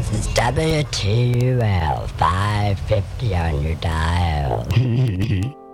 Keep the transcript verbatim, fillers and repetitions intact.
This is W T U L five fifty on your dial.